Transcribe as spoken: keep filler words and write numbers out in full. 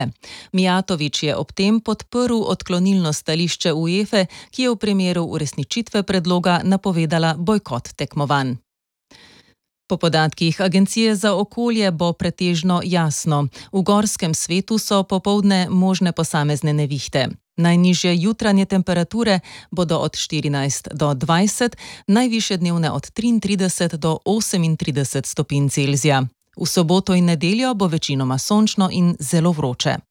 Mijatović je ob tem podprl odklonilno stališče UEFA, ki je v primeru uresničitve predloga napovedala bojkot tekmovanj. Po podatkih Agencije za okolje bo pretežno jasno. V gorskem svetu so popoldne možne posamezne nevihte. Najnižje jutranje temperature bodo od štirinajst do dvajset, najvišje dnevne od triintrideset do osemintrideset stopinj Celzija. V soboto in nedeljo bo večinoma sončno in zelo vroče.